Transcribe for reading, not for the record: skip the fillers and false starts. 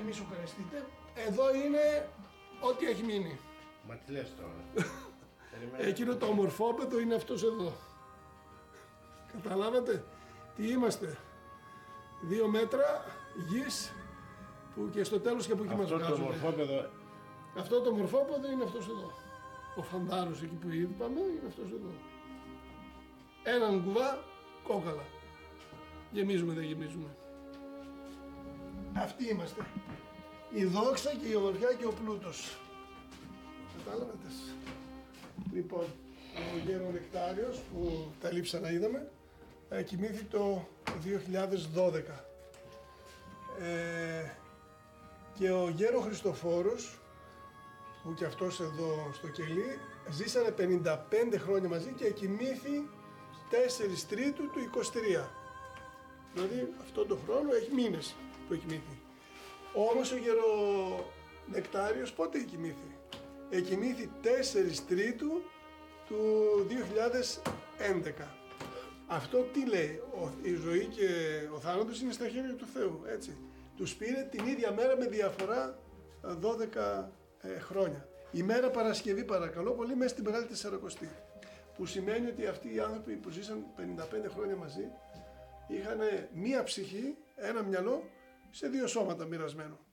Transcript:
μη σοκαριστείτε. Εδώ είναι ό,τι έχει μείνει. Μα τι λες τώρα. Εκείνο το ομορφόπεδο είναι αυτός εδώ. Καταλάβατε τι είμαστε. 2 μέτρα γης που και στο τέλος και από εκεί μας βγάζουν. Αυτό το μορφόπεδο είναι αυτός εδώ. Ο φαντάρος εκεί που είπαμε είναι αυτός εδώ. Έναν κουβά κόκαλα. Γεμίζουμε, δεν γεμίζουμε. Αυτοί είμαστε. Η δόξα και η ομορφιά και ο πλούτος. Κατάλαβατε. Λοιπόν, ο γέρο Νεκτάριος που τα λείψα να είδαμε, κοιμήθη το 2012. Και ο γέρο Χριστοφόρος, που και αυτός εδώ στο κελί, ζήσανε 55 χρόνια μαζί και κοιμήθη 4 Τρίτου του 23. Δηλαδή αυτόν τον χρόνο έχει μήνες που έχει κοιμήθη. Όμως ο γέρο Νεκτάριος πότε έχει κοιμήθη? Εκοιμήθη 4 Τρίτου του 2011. Αυτό τι λέει? Η ζωή και ο θάνατος είναι στα χέρια του Θεού, έτσι. Τους πήρε την ίδια μέρα με διαφορά 12 χρόνια. Η μέρα Παρασκευή, παρακαλώ πολύ, μέσα στην Μεγάλη Τεσσαρακοστή. Που σημαίνει ότι αυτοί οι άνθρωποι που ζήσαν 55 χρόνια μαζί είχαν μία ψυχή, ένα μυαλό σε 2 σώματα μοιρασμένο.